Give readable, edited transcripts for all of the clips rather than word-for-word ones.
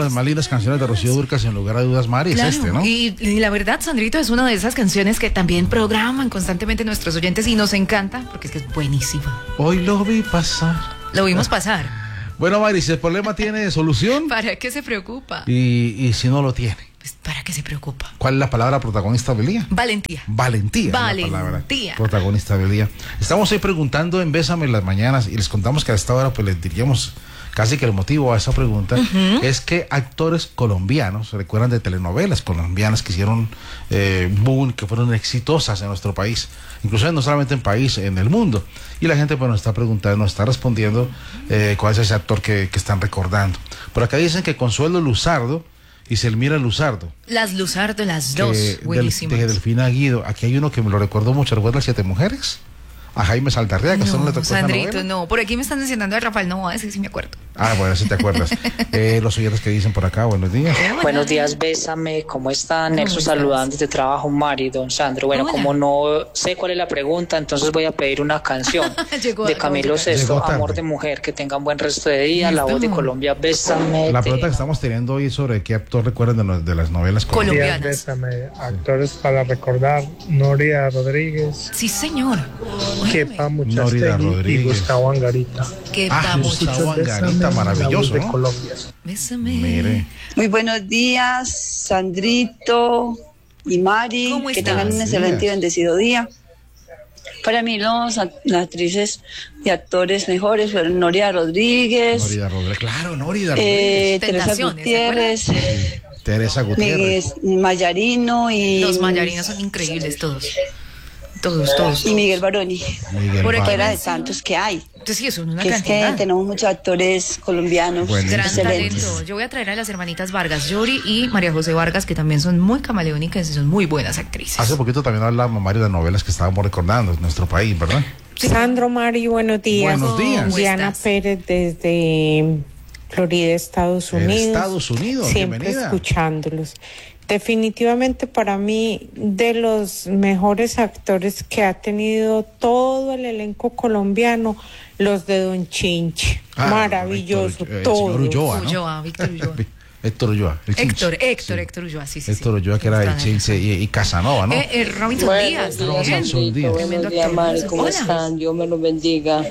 de las más lindas canciones de Rocío Dúrcal, sin lugar a dudas, Mari, claro, es este, ¿no? Y la verdad, Sandrito, es una de esas canciones que también programan constantemente nuestros oyentes y nos encanta porque es que es buenísima. Hoy lo vi pasar. Lo vimos pasar. Bueno, Mari, si el problema tiene solución. ¿Para qué se preocupa? Y si no lo tiene. Pues, ¿para qué se preocupa? ¿Cuál es la palabra protagonista del día? Valentía. Valentía. Valentía. Es la palabra protagonista del día. Estamos hoy preguntando en Bésame en las mañanas y les contamos que a esta hora pues les diríamos casi que el motivo a esa pregunta es que actores colombianos se recuerdan de telenovelas colombianas que hicieron boom, que fueron exitosas en nuestro país, incluso no solamente en país, en el mundo. Y la gente pues nos está preguntando, nos está respondiendo cuál es ese actor que están recordando. Por acá dicen que Consuelo Luzardo y Selmira Luzardo. Las Luzardo, las dos, buenísimas. De Delfina Guido. Aquí hay uno que me lo recuerdo mucho, ¿recuerda las 7 mujeres? A Jaime Saldarriaga, que no le tocó Sandrito, no. Por aquí me están mencionando a Rafael Novoa, ese sí me acuerdo. Ah, bueno, si te acuerdas. Los oyentes que dicen por acá, buenos días. Buenos días, Bésame, ¿cómo están? Nelson saludando desde trabajo, Mari, don Sandro. Bueno, como no sé cuál es la pregunta, entonces voy a pedir una canción de Camilo Sesto, Amor de Mujer. Que tengan buen resto de día. La voz de Colombia, Bésame. La pregunta que estamos teniendo hoy es sobre qué actor recuerdan de las novelas colombianas. Bésame, actores para recordar: Noria Rodríguez. Sí, señor. Kepa Muchastegui y Gustavo Angarita. Gustavo Angarita, maravilloso, ¿no? Colombia. Bésame. Mire. Muy buenos días, Sandrito y Mari. Que tengan un excelente y bendecido día. Para mí las actrices y actores mejores fueron Noria Rodríguez. Claro, Noria Rodríguez. Teresa Gutiérrez. Teresa Gutiérrez. Mayarino y... Los Mayarinos son increíbles todos. Todos. Y Miguel Baroni. Por aquí era de tantos que hay. Sí, eso es una cantidad. Es que tenemos muchos actores colombianos excelentes. Talento. Yo voy a traer a las hermanitas Vargas, Yori y María José Vargas, que también son muy camaleónicas y son muy buenas actrices. Hace poquito también hablábamos, Mario, de las novelas que estábamos recordando en nuestro país, ¿verdad? Sí. Sandro, Mari, buenos días. Buenos días. Diana Pérez desde Florida, Estados Unidos. Estados Unidos, siempre bienvenida. Escuchándolos. Definitivamente para mí, de los mejores actores que ha tenido todo el elenco colombiano, los de Don Chinche. Maravilloso, todo. Víctor Ulloa. Héctor Ulloa. Héctor Ulloa, sí. Héctor Ulloa, que era el Chinche y Casanova, ¿no? Robinson Díaz. Buenos días, Mari, ¿cómo están? Dios me los bendiga.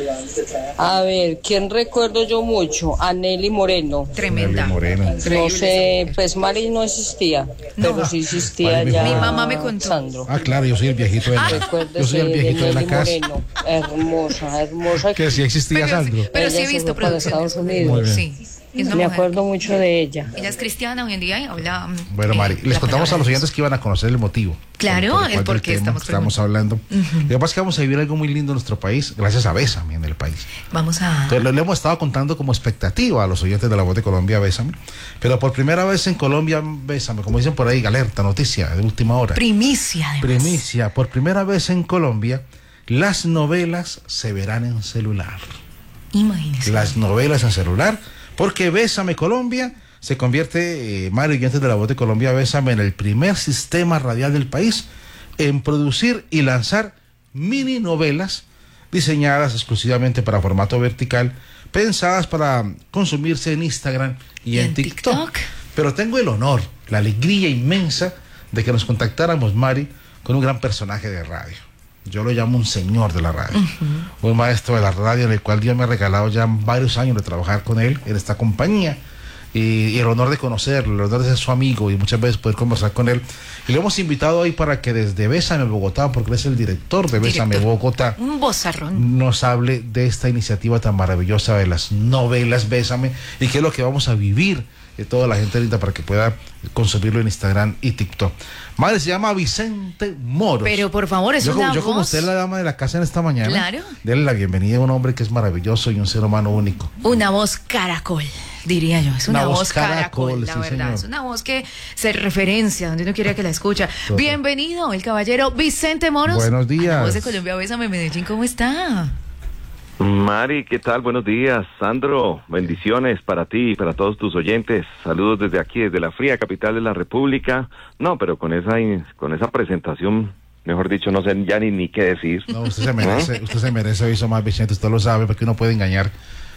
A ver, ¿quién recuerdo yo mucho? A Nelly Moreno. Tremenda. No sé, pues Mari no existía, pero sí existía ya. Mi mamá me contó. Sandro. Claro, yo soy el viejito de la casa. Yo soy el viejito de la casa. Moreno, hermosa. Que sí existía Sandro. Pero sí he visto producciones. Estados Unidos. Sí. Me acuerdo mucho de ella. Ella es cristiana hoy en día y habla. Bueno, Mari, les contamos a los oyentes que iban a conocer el motivo. Claro, el por qué estamos hablando. Lo que pasa es que vamos a vivir algo muy lindo en nuestro país, gracias a Bésame en el país. Entonces, le hemos estado contando como expectativa a los oyentes de La Voz de Colombia, Bésame. Pero por primera vez en Colombia, Bésame, como dicen por ahí, alerta, noticia de última hora. Primicia, además. Primicia. Por primera vez en Colombia, las novelas se verán en celular. Imagínese. Las novelas en celular. Porque Bésame Colombia se convierte, Mario y antes de La Voz de Colombia, Bésame, en el primer sistema radial del país en producir y lanzar mini novelas diseñadas exclusivamente para formato vertical, pensadas para consumirse en Instagram y en TikTok. Pero tengo el honor, la alegría inmensa de que nos contactáramos, Mari, con un gran personaje de radio. Yo lo llamo un señor de la radio, un maestro de la radio, en el cual Dios me ha regalado ya varios años de trabajar con él en esta compañía y el honor de conocerlo, el honor de ser su amigo y muchas veces poder conversar con él. Y lo hemos invitado hoy para que desde Bésame Bogotá, porque él es el director de Bésame Bogotá, un vozarrón, nos hable de esta iniciativa tan maravillosa de las novelas Bésame y qué es lo que vamos a vivir de toda la gente linda para que pueda consumirlo en Instagram y TikTok. Madre, se llama Vicente Moros. Pero por favor, es una voz. Yo como usted es la dama de la casa en esta mañana, claro, déle la bienvenida a un hombre que es maravilloso y un ser humano único. Una voz caracol, diría yo. Es una voz caracol, la sí, verdad. Señor. Es una voz que se referencia donde uno quiera que la escucha. Bienvenido, el caballero Vicente Moros. Buenos días. La Voz de Colombia, Bésame Medellín, ¿cómo está? Mari, ¿qué tal? Buenos días. Sandro, bendiciones para ti y para todos tus oyentes. Saludos desde aquí, desde la fría capital de la República. No, pero con esa presentación, mejor dicho, no sé ya ni qué decir. No, usted se merece eso más, Vicente, usted lo sabe, porque uno puede engañar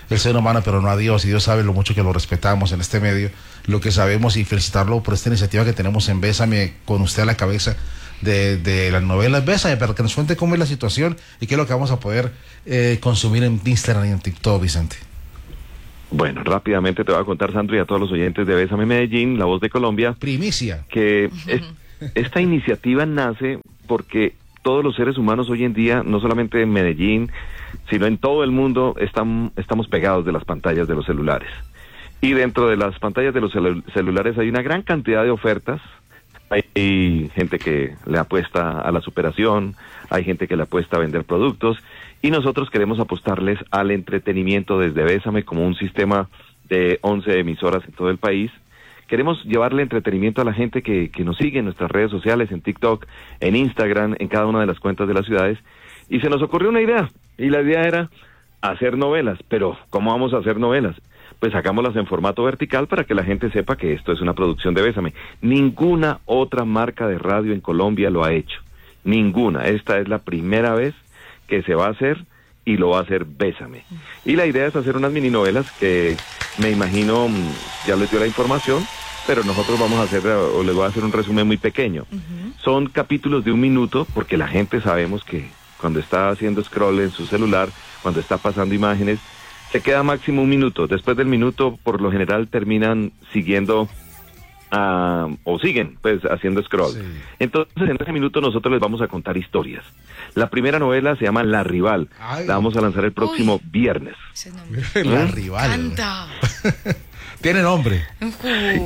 el ser humano, pero no a Dios, y Dios sabe lo mucho que lo respetamos en este medio, lo que sabemos, y felicitarlo por esta iniciativa que tenemos en Bésame, con usted a la cabeza de las novelas Bésame, pero que nos cuente cómo es la situación y qué es lo que vamos a poder consumir en Instagram y en TikTok, Vicente. Bueno, rápidamente te voy a contar, Sandro, y a todos los oyentes de Bésame Medellín, La Voz de Colombia. Primicia. Que esta iniciativa nace porque todos los seres humanos hoy en día, no solamente en Medellín, sino en todo el mundo, estamos pegados de las pantallas de los celulares. Y dentro de las pantallas de los celulares hay una gran cantidad de ofertas. Hay gente que le apuesta a la superación, hay gente que le apuesta a vender productos, y nosotros queremos apostarles al entretenimiento desde Bésame como un sistema de 11 emisoras en todo el país. Queremos llevarle entretenimiento a la gente que nos sigue en nuestras redes sociales, en TikTok, en Instagram, en cada una de las cuentas de las ciudades, y se nos ocurrió una idea, y la idea era hacer novelas. Pero ¿cómo vamos a hacer novelas? Pues hagámoslas en formato vertical para que la gente sepa que esto es una producción de Bésame. Ninguna otra marca de radio en Colombia lo ha hecho. Ninguna. Esta es la primera vez que se va a hacer, y lo va a hacer Bésame. Y la idea es hacer unas mini novelas que me imagino, ya les dio la información, pero nosotros vamos a hacer, o les voy a hacer un resumen muy pequeño. Son capítulos de 1 minuto, porque la gente sabemos que cuando está haciendo scroll en su celular, cuando está pasando imágenes, se queda máximo 1 minuto. Después del minuto, por lo general, terminan siguiendo o siguen pues haciendo scroll. Sí. Entonces, en ese minuto nosotros les vamos a contar historias. La primera novela se llama La Rival. Ay. La vamos a lanzar el próximo viernes. La Rival. Canta. Tiene nombre. Sí.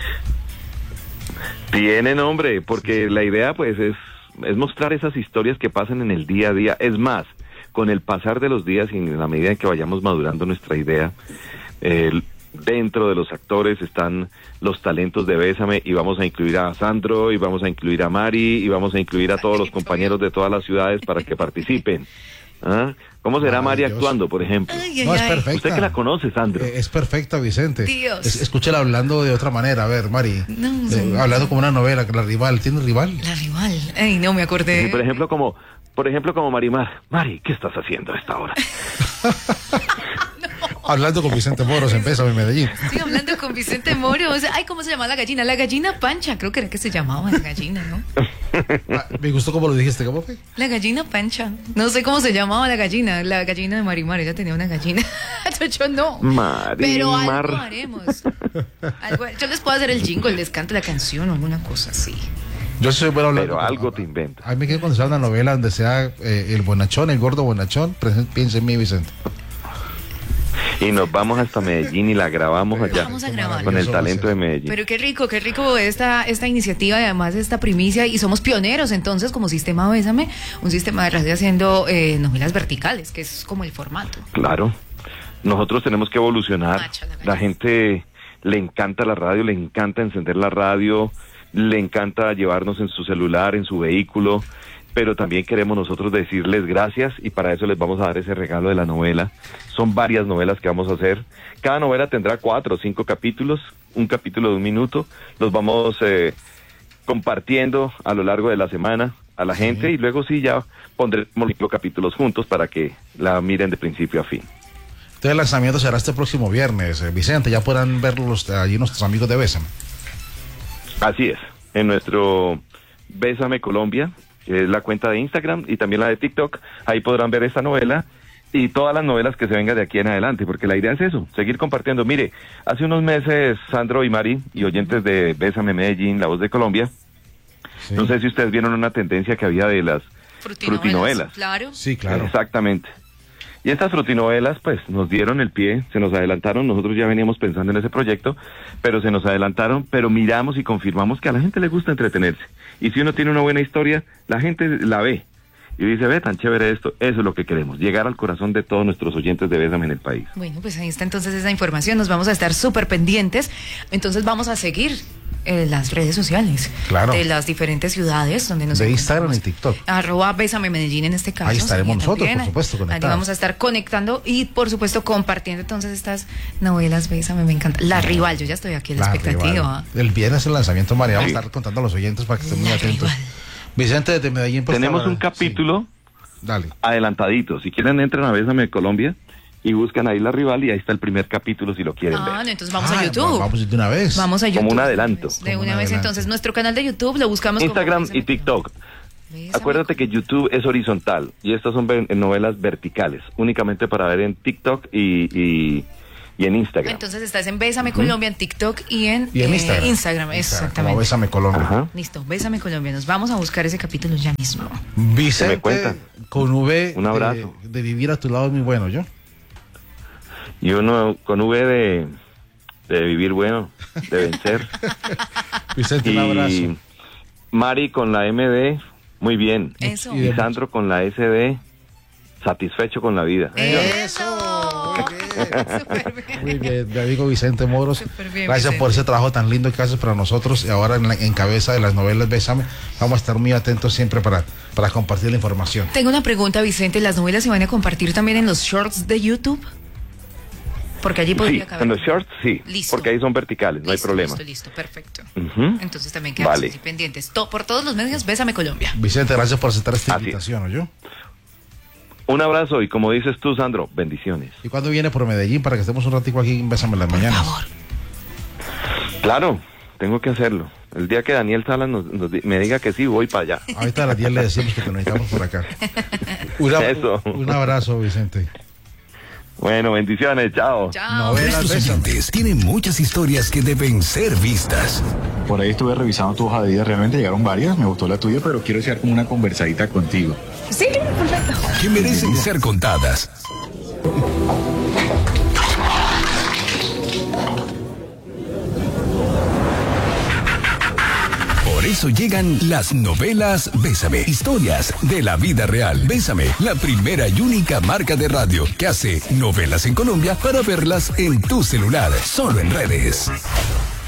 Tiene nombre, porque la idea pues es mostrar esas historias que pasan en el día a día. Es más, con el pasar de los días y en la medida en que vayamos madurando nuestra idea, dentro de los actores están los talentos de Bésame, y vamos a incluir a Sandro, y vamos a incluir a Mari, y vamos a incluir a todos los compañeros de todas las ciudades para que participen. ¿Ah? ¿Cómo será Mari actuando, por ejemplo? No, es perfecta. Usted que la conoce, Sandro. Es perfecta, Vicente. Dios. Escúchela hablando de otra manera. A ver, Mari. Hablando como una novela, La Rival. ¿Tiene rival? La Rival. Ay, no me acordé. Sí, por ejemplo, como Marimar. Mari, ¿qué estás haciendo a esta hora? Hablando con Vicente Moros en Bésame Medellín. Sí, hablando con Vicente Moros. Ay, ¿cómo se llama la gallina? La gallina Pancha, creo que era que se llamaba la gallina, ¿no? Me gustó cómo lo dijiste, ¿cómo fue? La gallina Pancha. No sé cómo se llamaba la gallina de Marimar. Ella tenía una gallina. Yo no. Marimar. Pero algo haremos. Yo les puedo hacer el jingle, les canto la canción o alguna cosa así. Yo soy bueno hablando. Pero algo te invento. A mí me quiero conocer una novela donde sea el bonachón, el gordo bonachón. Piensa en mí, Vicente. Y nos vamos hasta Medellín y la grabamos allá. Vamos a grabar. Con el talento de Medellín. Pero qué rico esta iniciativa, y además esta primicia, y somos pioneros entonces como Sistema Bésame, un sistema de radio haciendo novelas verticales, que es como el formato. Claro, nosotros tenemos que evolucionar. La gente le encanta la radio, le encanta encender la radio, le encanta llevarnos en su celular, en su vehículo, pero también queremos nosotros decirles gracias, y para eso les vamos a dar ese regalo de la novela. Son varias novelas que vamos a hacer. Cada novela tendrá 4 o 5 capítulos, un capítulo de 1 minuto. Los vamos compartiendo a lo largo de la semana a la gente, y luego sí ya pondremos los capítulos juntos para que la miren de principio a fin. Entonces el lanzamiento será este próximo viernes, Vicente, ya podrán verlos allí nuestros amigos de Bésame. Así es, en nuestro Bésame Colombia, que es la cuenta de Instagram y también la de TikTok. Ahí podrán ver esta novela y todas las novelas que se vengan de aquí en adelante, porque la idea es eso, seguir compartiendo. Mire, hace unos meses, Sandro y Mari, y oyentes de Bésame Medellín, La Voz de Colombia, sí. No sé si ustedes vieron una tendencia que había de las frutinovelas. Claro. Sí, claro. Exactamente. Y estas frutinovelas, pues, nos dieron el pie, se nos adelantaron. Nosotros ya veníamos pensando en ese proyecto, pero se nos adelantaron, pero miramos y confirmamos que a la gente le gusta entretenerse. Y si uno tiene una buena historia, la gente la ve y dice, ve, tan chévere esto. Eso es lo que queremos, llegar al corazón de todos nuestros oyentes de Bésame en el país. Bueno, pues ahí está entonces esa información, nos vamos a estar súper pendientes. Entonces vamos a seguir las redes sociales, claro, de las diferentes ciudades donde nos de Instagram y TikTok, @Bésame Medellín en este caso. Ahí estaremos nosotros, por supuesto, conectados. Ahí vamos a estar conectando y por supuesto compartiendo entonces estas novelas. Bésame, me encanta. La Rival, yo ya estoy aquí en la expectativa. Rival. El viernes el lanzamiento, María, vamos a estar contando a los oyentes para que estén muy atentos. Rival. Vicente, desde Medellín, tenemos un capítulo Dale. adelantadito. Si quieren, entren a Bésame Colombia y buscan ahí La Rival y ahí está el primer capítulo si lo quieren ver. No, entonces vamos a YouTube. Vamos de una vez. Vamos a YouTube. Como un adelanto. De una vez, entonces nuestro canal de YouTube lo buscamos Instagram como y TikTok. Acuérdate que YouTube es horizontal y estas son novelas verticales, únicamente para ver en TikTok y en Instagram. Entonces estás en Bésame Colombia, en TikTok y en Instagram. Exactamente. Como Bésame Colombia. Ajá. Listo, Bésame Colombia. Nos vamos a buscar ese capítulo ya mismo. Vicente, con V, un abrazo. De vivir a tu lado es muy bueno, ¿yo? Y uno con V de vivir bueno, de vencer. Vicente, un abrazo. Y Mari con la MD, muy bien. Eso. Y Sandro con la SD, satisfecho con la vida. ¡Eso! Muy bien, mi amigo Vicente Moros. Bien, gracias Vicente. por ese trabajo tan lindo que haces para nosotros. Y ahora en cabeza de las novelas Bésame, vamos a estar muy atentos siempre para compartir la información. Tengo una pregunta, Vicente. ¿Las novelas se van a compartir también en los shorts de YouTube? Porque allí podría caber. En los shorts sí, Listo. porque ahí son verticales, no hay problema. Listo, perfecto. Ujú. Entonces también quedamos Vale. así pendientes. Por todos los medios, Bésame Colombia. Vicente, gracias por aceptar esta Así invitación, ¿oyó? Un abrazo y como dices tú, Sandro, bendiciones. ¿Y cuándo viene por Medellín para que estemos un ratico aquí en Bésame las mañanas? Por favor. Claro, tengo que hacerlo. El día que Daniel Salas me diga que sí, voy para allá. Ahorita a las 10 le decimos que te necesitamos por acá. Eso. Un abrazo, Vicente. Bueno, bendiciones, chao. Chao. Novelas Nuestros Bésame. oyentes tienen muchas historias que deben ser vistas. Por ahí estuve revisando tu hoja de vida, realmente llegaron varias, me gustó la tuya, pero quiero echar como una conversadita contigo. Sí, perfecto. Que merecen ser contadas. Por eso llegan las novelas Bésame, historias de la vida real. Bésame, la primera y única marca de radio que hace novelas en Colombia para verlas en tu celular, solo en redes.